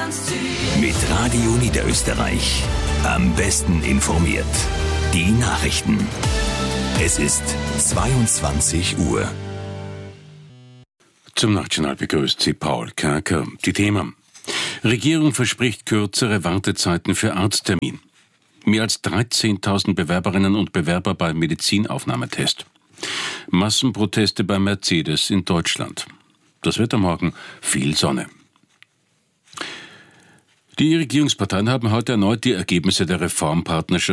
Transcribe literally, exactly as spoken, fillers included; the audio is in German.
Mit Radio Niederösterreich. Am besten informiert. Die Nachrichten. Es ist zweiundzwanzig Uhr. Zum Nachtjournal begrüßt Sie Paul Kerker. Die Themen. Regierung verspricht kürzere Wartezeiten für Arzttermin. Mehr als dreizehntausend Bewerberinnen und Bewerber beim Medizinaufnahmetest. Massenproteste bei Mercedes in Deutschland. Das Wetter morgen, viel Sonne. Die Regierungsparteien haben heute erneut die Ergebnisse der Reformpartnerschaft